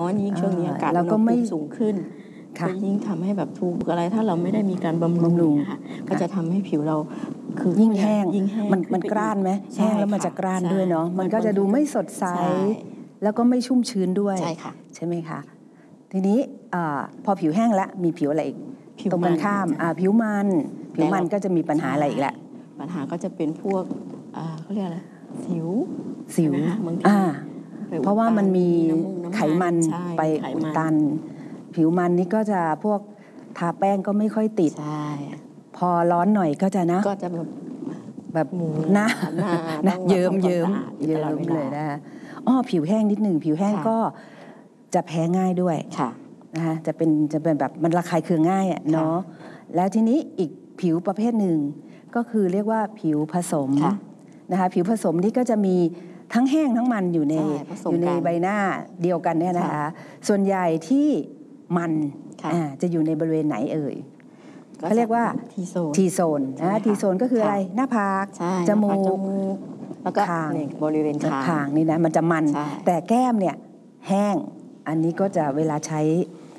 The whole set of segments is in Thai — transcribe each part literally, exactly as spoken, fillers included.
อนยิ่งช่วงนี้อากาศเราก็ไม่สูงขึ้นก็ยิ่งทำให้แบบถูกอะไรถ้าเราไม่ได้มีการบำรุงค่ะก็จะทำให้ผิวเราคือยิ่งแห้งมันมันกร้านไหมแห้งแล้วมันจะกร้านด้วยเนาะมันก็จะดูไม่สดใสแล้วก็ไม่ชุ่มชื้นด้วยใช่ค่ะใช่ไหมคะทีนี้พอผิวแห้งแล้วมีผิวอะไรอีกตรงกันข้ามผิวมันผิวมันก็จะมีปัญหาอะไรอีกละปัญหาก็จะเป็นพวกเขาเรียกอะไรสิวสิวบางทีเพราะว่ามันมีไขมันไปอุดตันผิวมันนี่ก็จะพวกทาแป้งก็ไม่ค่อยติดพอร้อนหน่อยก็จะนะก็จะแบบแบบหน้านะเยิ้มเยิ้มเยิ้มเลยนะคะอ้อผิวแห้งนิดหนึ่งผิวแห้งก็จะแพ้ง่ายด้วยนะคะจะเป็นจะเป็นแบบมันระคายเคืองง่ายอ่ะเนาะแล้วทีนี้อีกผิวประเภทหนึ่งก็คือเรียกว่าผิวผสมนะคะผิวผสมนี่ก็จะมีทั้งแห้งทั้งมันอยู่ในอยู่ในใบหน้าเดียวกันเนี่ยนะคะส่วนใหญ่ที่มันจะอยู่ในบริเวณไหนเอ่ยเขาเรียกว่าทีโซนนะทีโซนก็คืออะไรหน้าผากจมูกแล้วก็บริเวณคางนี่นะมันจะมันแต่แก้มเนี่ยแห้งอันนี้ก็จะเวลาใช้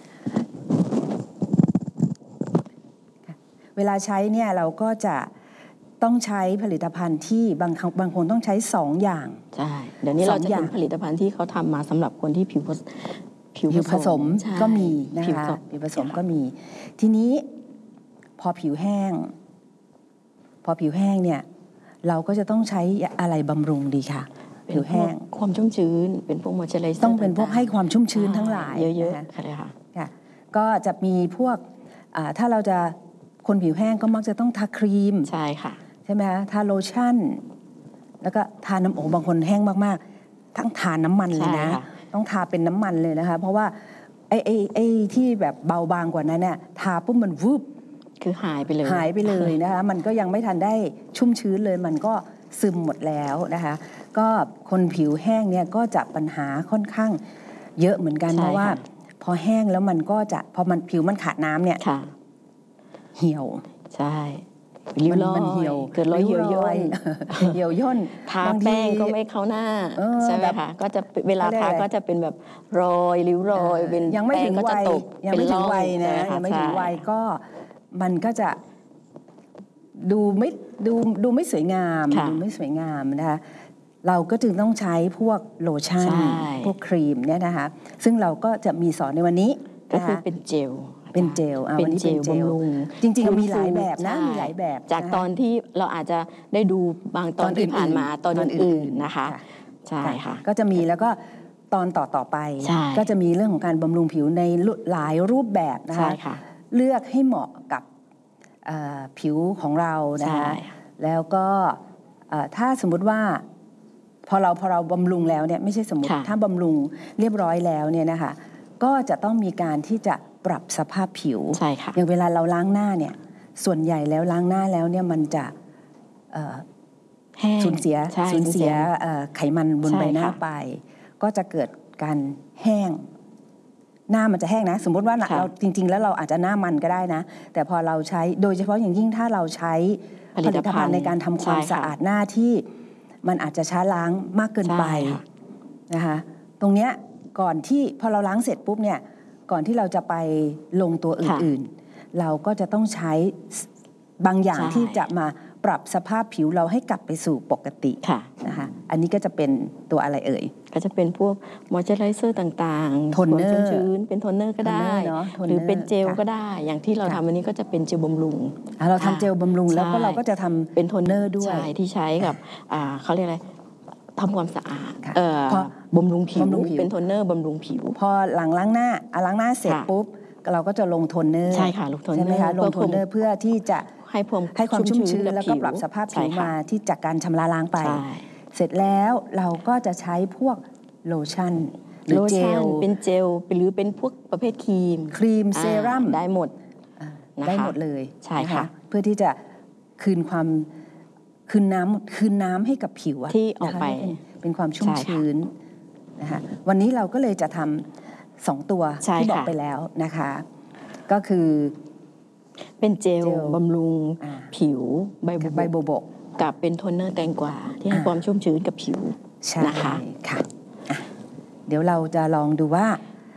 เวลาใช้เนี่ยเราก็จะต้องใช้ผลิตภัณฑ์ที่บางบางคนต้องใช้สองอย่างใช่เดี๋ยวนี้เราจะเห็นผลิตภัณฑ์ที่เขาทำมาสำหรับคนที่ผิวผิวผสมก็มีนะคะผิวผสมก็มีทีนี้พอผิวแห้งพอผิวแห้งเนี่ยเราก็จะต้องใช้อะไรบำรุงดีค่ะผิวแห้งความชุ่มชื้นเป็นพวกมอยเจอไรเซอร์ต้องเป็นพวกให้ความชุ่มชื้นทั้งหลายเยอะๆค่ะค่ะก็จะมีพวกถ้าเราจะคนผิวแห้งก็มักจะต้องทาครีมใช่ค่ะใช่ไหมคะทาโลชั่นแล้วก็ทาน้ำโอบางคนแห้งมากๆทั้งทาน้ำมันเลยนะต้องทาเป็นน้ำมันเลยนะคะเพราะว่าไอ้ไอ้ไอ้ที่แบบเบาบางกว่านั้นเนี่ยทาปุ๊บมันวูบคือหายไปเลยหายไปเลยนะคะมันก็ยังไม่ทันได้ชุ่มชื้นเลยมันก็ซึมหมดแล้วนะคะก็คนผิวแห้งเนี่ยก็จะปัญหาค่อนข้างเยอะเหมือนกันเพราะว่าพอแห้งแล้วมันก็จะพอมันผิวมันขาดน้ำเนี่ยเหี่ยวใช่ริ้วรอยเหี่ยวเกิดรอยเหี่ยวย่นเหี่ยวย่นทาแป้งก็ไม่เข้าหน้าใช่ไหมคะก็จะเวลาทาก็จะเป็นแบบรอยริ้วรอยเป็นยังไม่ถึงวัยยังไม่ถึงวัยนะยังไม่ถึงวัยก็มันก็จะดูไม่ดูดูไม่สวยงามดูไม่สวยงามนะคะเราก็จึงต้องใช้พวกโลชั่นพวกครีมเนี่ยนะคะซึ่งเราก็จะมีสอนในวันนี้ก็คือเป็นเจลเป็นเจลเป็นเจลบำรุงจริงๆมีหลายแบบนะมีหลายแบบจากตอนที่เราอาจจะได้ดูบางตอนที่ผ่านมาตอนอื่นๆนะคะใช่ค่ะก็จะมีแล้วก็ตอนต่อต่อไปก็จะมีเรื่องของการบำรุงผิวในหลายรูปแบบนะคะเลือกให้เหมาะกับผิวของเรานะคะแล้วก็ถ้าสมมุติว่าพอเราพอเราบำรุงแล้วเนี่ยไม่ใช่สมมติถ้าบำรุงเรียบร้อยแล้วเนี่ยนะคะก็จะต้องมีการที่จะปรับสภาพผิวอย่างเวลาเราล้างหน้าเนี่ยส่วนใหญ่แล้วล้างหน้าแล้วเนี่ยมันจะสูญเสียสูญเสียไขมันบนใบหน้าไปก็จะเกิดการแห้งหน้ามันจะแห้งนะสมมติว่าเราจริงๆแล้วเราอาจจะหน้ามันก็ได้นะแต่พอเราใช้โดยเฉพาะอย่างยิ่งถ้าเราใช้ผลิตภัณฑ์ในการทำความสะอาดหน้าที่มันอาจจะช้าล้างมากเกินไปนะคะตรงเนี้ยก่อนที่พอเราล้างเสร็จปุ๊บเนี่ยก่อนที่เราจะไปลงตัวอื่นๆเราก็จะต้องใช้บางอย่างที่จะมาปรับสภาพผิวเราให้กลับไปสู่ปกตินะคะอันนี้ก็จะเป็นตัวอะไรเอ่ยก็จะเป็นพวกมอยเจอไรเซอร์ต่างๆโทนเนอร์ชื้นเป็นโทนเนอร์ก็ได้หรือเป็นเจลก็ได้อย่างที่เราทำวันนี้ก็จะเป็นเจลบำรุงเราทำเจลบำรุงแล้วก็เราก็จะทำเป็นโทนเนอร์ด้วยที่ใช้กับเขาเรียกอะไรทำความสะอาดบำรุงผิวเป็นโทนเนอร์บำรุงผิวพอหลังล้างหน้าล้างหน้าเสร็จปุ๊บเราก็จะลงโทนเนอร์ใช่ค่ะลงโทนเนอร์ใช่ไหมคะลงโทนเนอร์เพื่อที่จะให้ความให้ความชุ่มชื้นแล้วก็ปรับสภาพผิวมาที่จากการชำระล้างไปเสร็จแล้วเราก็จะใช้พวกโลชั่นหรือเจลเป็นเจลหรือเป็นพวกประเภทครีมครีมเซรั่มได้หมดได้หมดเลยใช่ค่ะเพื่อที่จะคืนความคืนน้ำคืนน้ำให้กับผิวที่ออกไปเป็นความชุ่มชื้นนะคะวันนี้เราก็เลยจะทำสองตัวที่บอกไปแล้วนะคะก็คือเป็นเจลบำรุงผิวใบใบโบโบกับเป็นโทนเนอร์แตงกวาที่ให้ความชุ่มชื้นกับผิวนะคะค่ะเดี๋ยวเราจะลองดูว่า